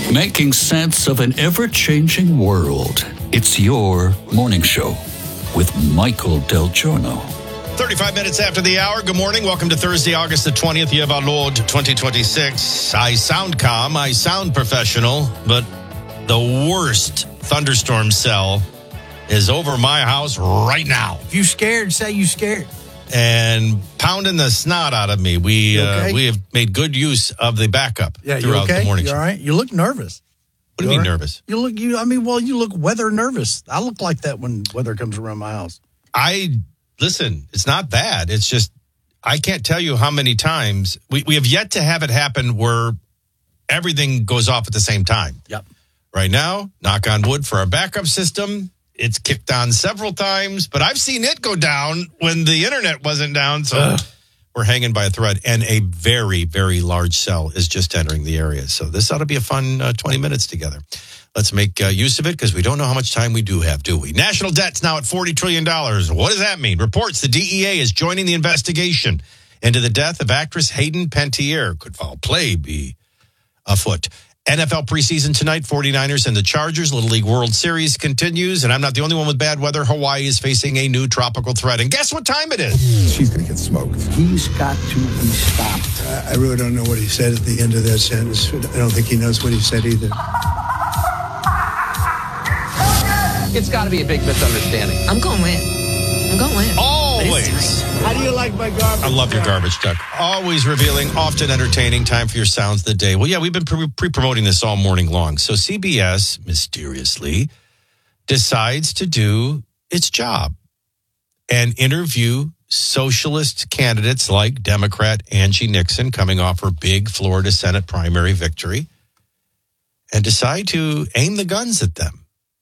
Making sense of an ever-changing world. It's your morning show with Michael Del Giorno. 35 minutes after the hour. Good morning. Welcome to Thursday, August the 20th, year of our Lord, 2026. I sound calm. I sound professional, but the worst thunderstorm cell is over my house right now. If you scared, say you scared. And pounding the snot out of me. We have made good use of the backup throughout the morning show. You all right? You look nervous. What do you mean nervous? You look weather nervous. I look like that when weather comes around my house. Listen, it's not bad. It's just, I can't tell you how many times we have yet to have it happen where everything goes off at the same time. Yep. Right now, knock on wood for our backup system. It's kicked on several times, but I've seen it go down when the internet wasn't down. So we're hanging by a thread. And a very, very large cell is just entering the area. So this ought to be a fun 20 minutes together. Let's make use of it because we don't know how much time we do have, do we? National debt's now at $40 trillion. What does that mean? Reports the DEA is joining the investigation into the death of actress Hayden Panettiere. Could foul play be afoot? NFL preseason tonight, 49ers and the Chargers. Little League World Series continues, and I'm not the only one with bad weather. Hawaii is facing a new tropical threat, and guess what time it is? She's going to get smoked. He's got to be stopped. I really don't know what he said at the end of that sentence. I don't think he knows what he said either. It's got to be a big misunderstanding. I'm going to win. Always. How do you like my garbage? I love your garbage truck. Always revealing, often entertaining. Time for your sounds of the day. Well, yeah, we've been pre-promoting this all morning long. So CBS, mysteriously, decides to do its job and interview socialist candidates like Democrat Angie Nixon, coming off her big Florida Senate primary victory, and decide to aim the guns at them.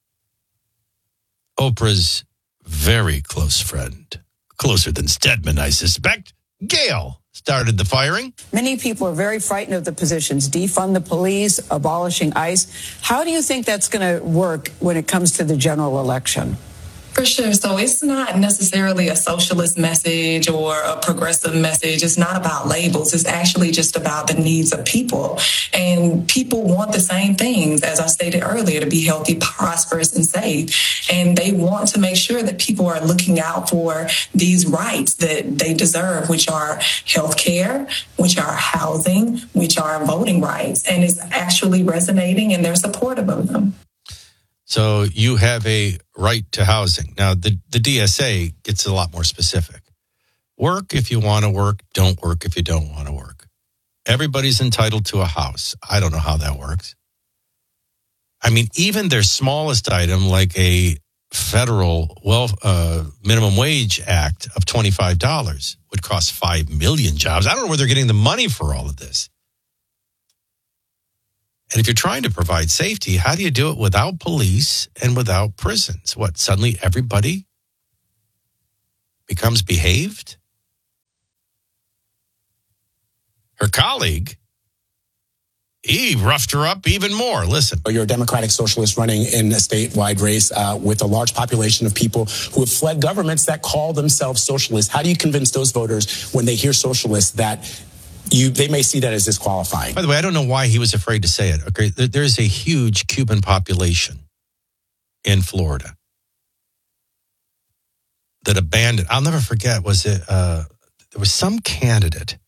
Oprah's very close friend, closer than Stedman, I suspect, Gail, started the firing. Many people are very frightened of the positions, defund the police, abolishing ICE. How do you think that's going to work when it comes to the general election? For sure. So it's not necessarily a socialist message or a progressive message. It's not about labels. It's actually just about the needs of people. And people want the same things, as I stated earlier, to be healthy, prosperous, and safe. And they want to make sure that people are looking out for these rights that they deserve, which are health care, which are housing, which are voting rights. And it's actually resonating, and they're supportive of them. So you have a right to housing. Now, the DSA gets a lot more specific. Work if you want to work. Don't work if you don't want to work. Everybody's entitled to a house. I don't know how that works. I mean, even their smallest item, like a federal minimum wage act of $25, would cost 5 million jobs. I don't know where they're getting the money for all of this. And if you're trying to provide safety, how do you do it without police and without prisons? What, suddenly everybody becomes behaved? Her colleague, he roughed her up even more. Listen. You're a Democratic Socialist running in a statewide race with a large population of people who have fled governments that call themselves socialists. How do you convince those voters when they hear socialists that they may see that as disqualifying? By the way, I don't know why he was afraid to say it. Okay, there's a huge Cuban population in Florida that abandoned. I'll never forget. There was some candidate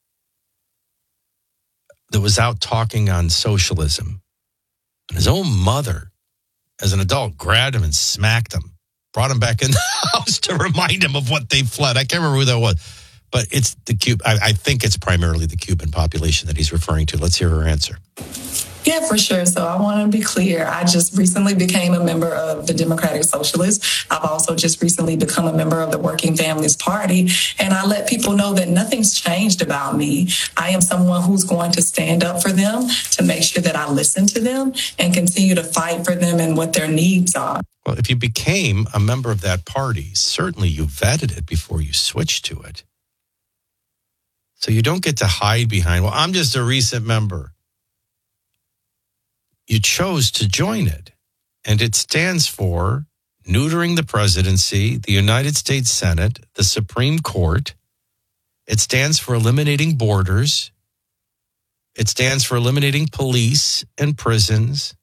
that was out talking on socialism, and his own mother, as an adult, grabbed him and smacked him, brought him back in the house to remind him of what they fled. I can't remember who that was. But it's I think it's primarily the Cuban population that he's referring to. Let's hear her answer. Yeah, for sure. So I want to be clear. I just recently became a member of the Democratic Socialists. I've also just recently become a member of the Working Families Party. And I let people know that nothing's changed about me. I am someone who's going to stand up for them, to make sure that I listen to them and continue to fight for them and what their needs are. Well, if you became a member of that party, certainly you vetted it before you switched to it. So you don't get to hide behind, well, I'm just a recent member. You chose to join it, and it stands for neutering the presidency, the United States Senate, the Supreme Court. It stands for eliminating borders. It stands for eliminating police and prisons.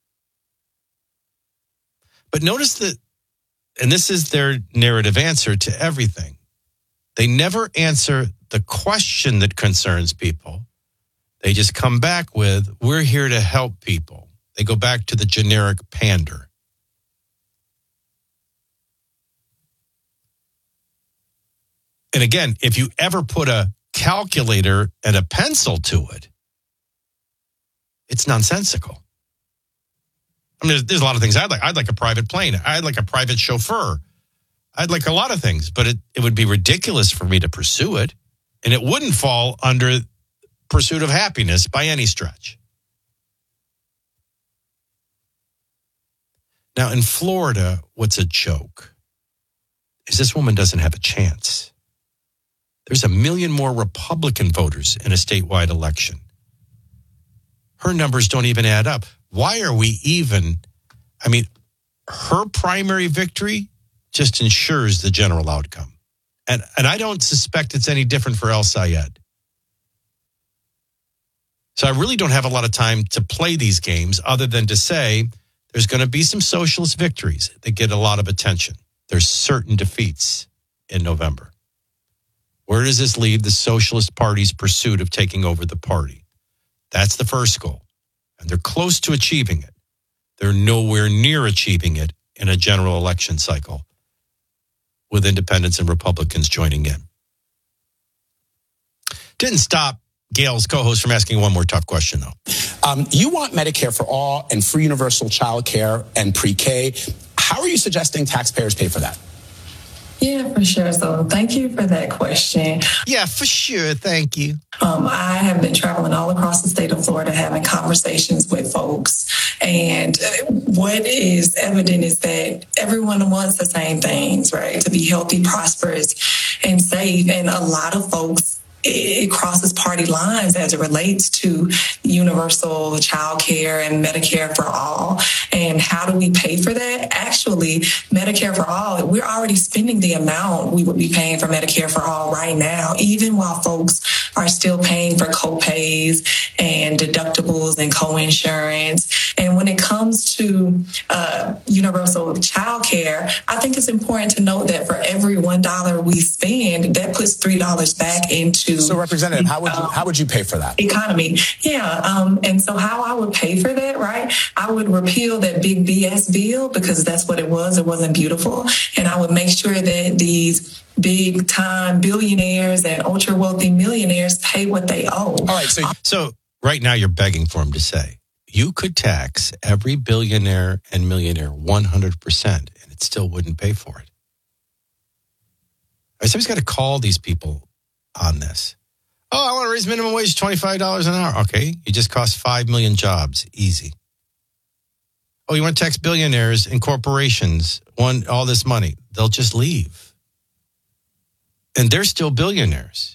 But notice that, and this is their narrative answer to everything, they never answer the question that concerns people. They just come back with, we're here to help people. They go back to the generic pander. And again, if you ever put a calculator and a pencil to it, it's nonsensical. I mean, there's a lot of things I'd like. I'd like a private plane. I'd like a private chauffeur. I'd like a lot of things, but it would be ridiculous for me to pursue it. And it wouldn't fall under pursuit of happiness by any stretch. Now, in Florida, what's a joke is this woman doesn't have a chance. There's 1 million more Republican voters in a statewide election. Her numbers don't even add up. Why are we even? I mean, her primary victory just ensures the general outcome. And I don't suspect it's any different for El Sayed. So I really don't have a lot of time to play these games other than to say there's going to be some socialist victories that get a lot of attention. There's certain defeats in November. Where does this leave the Socialist Party's pursuit of taking over the party? That's the first goal. And they're close to achieving it. They're nowhere near achieving it in a general election cycle with independents and Republicans joining in. Didn't stop Gail's co-host from asking one more tough question, though. You want Medicare for all and free universal child care and pre-K. How are you suggesting taxpayers pay for that? Yeah, for sure. So thank you for that question. Yeah, for sure. Thank you. I have been traveling all across the state of Florida having conversations with folks. And what is evident is that everyone wants the same things, right? To be healthy, prosperous, and safe. And a lot of folks, it crosses party lines as it relates to universal child care and Medicare for all. And how do we pay for that? Actually, Medicare for all, we're already spending the amount we would be paying for Medicare for all right now, even while folks are still paying for co-pays and deductibles and co-insurance. And when it comes to universal child care, I think it's important to note that for every $1 we spend, that puts $3 back into. So, Representative, how would you pay for that? Economy. Yeah. And so how I would pay for that, right? I would repeal that big BS bill because that's what it was. It wasn't beautiful. And I would make sure that these big time billionaires and ultra wealthy millionaires pay what they owe. All right. So right now you're begging for him to say you could tax every billionaire and millionaire 100% and it still wouldn't pay for it. Somebody's got to call these people on this. Oh, I want to raise minimum wage $25 an hour. Okay, you just cost 5 million jobs. Easy. Oh, you want to tax billionaires and corporations, all this money. They'll just leave. And they're still billionaires.